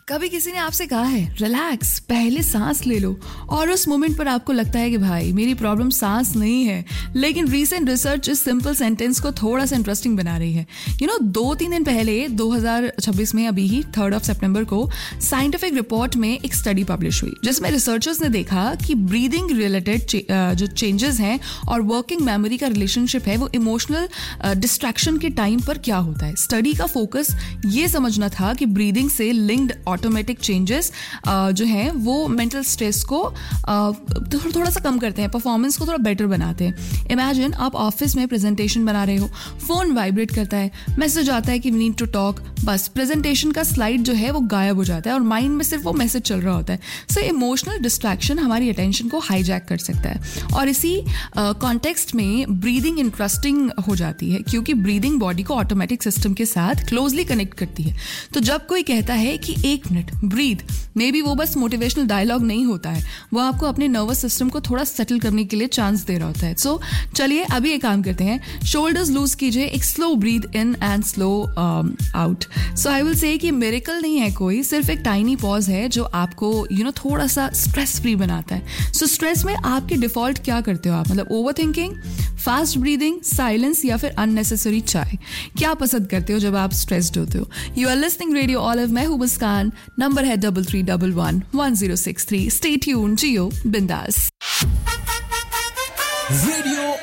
कभी किसी ने आपसे कहा है रिलैक्स, पहले सांस ले लो, और उस मोमेंट पर आपको लगता है कि भाई मेरी प्रॉब्लम सांस नहीं है, लेकिन रीसेंट रिसर्च इस सिंपल सेंटेंस को थोड़ा सा इंटरेस्टिंग बना रही है। 2-3 दिन पहले 2026 में अभी ही 3 सितंबर को साइंटिफिक रिपोर्ट में एक स्टडी पब्लिश हुई जिसमें रिसर्चर्स ने देखा कि ब्रीदिंग रिलेटेड जो चेंजेस हैं और वर्किंग मेमोरी का रिलेशनशिप है वो इमोशनल डिस्ट्रैक्शन के टाइम पर क्या होता है। स्टडी का फोकस ये समझना था कि ब्रीदिंग से लिंक्ड ऑटोमेटिक चेंजेस जो हैं वो मेंटल स्ट्रेस को थोड़ा सा कम करते हैं, परफॉर्मेंस को थोड़ा बेटर बनाते हैं। इमेजिन आप ऑफिस में प्रेजेंटेशन बना रहे हो, फोन वाइब्रेट करता है, मैसेज आता है कि वी नीड टू टॉक, बस प्रेजेंटेशन का स्लाइड जो है वो गायब हो जाता है और माइंड में सिर्फ वो मैसेज चल रहा होता है। सो इमोशनल डिस्ट्रैक्शन हमारी अटेंशन को हाईजैक कर सकता है और इसी कॉन्टेक्स्ट में ब्रीदिंग इंटरेस्टिंग हो जाती है क्योंकि ब्रीदिंग बॉडी को ऑटोमेटिक सिस्टम के साथ क्लोजली कनेक्ट करती है। तो जब कोई कहता है कि 1 मिनट ब्रीद, मे बी वो बस मोटिवेशनल डायलॉग नहीं होता है, वो आपको अपने नर्वस सिस्टम को थोड़ा सेटल करने के लिए चांस दे रहा होता है। सो चलिए अभी एक काम करते हैं, शोल्डर्स लूज कीजिए, एक slow breathe in and slow out. So I will say कि मिरेकल नहीं है कोई, सिर्फ एक टाइनी पॉज है जो आपको थोड़ा सा स्ट्रेस फ्री बनाता है। सो स्ट्रेस में आपके डिफॉल्ट क्या करते हो आप, मतलब over thinking, fast breathing, silence या फिर अननेसेसरी चाय, क्या पसंद करते हो जब आप स्ट्रेस्ड होते हो? You are listening radio olive, मैं हूं मुस्कान, नंबर है 33111063। स्टे ट्यून्ड, जियो बिंदास। रेडियो